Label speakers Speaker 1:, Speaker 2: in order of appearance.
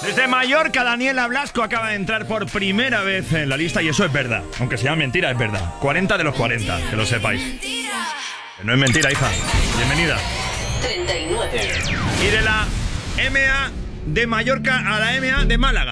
Speaker 1: Desde Mallorca, Daniela Blasco acaba de entrar por primera vez en la lista y eso es verdad. Aunque sea mentira, es verdad. 40 de los 40, que lo sepáis. Que no es mentira, hija. Bienvenida.
Speaker 2: 39.
Speaker 1: Y de la MA de Mallorca a la MA de Málaga.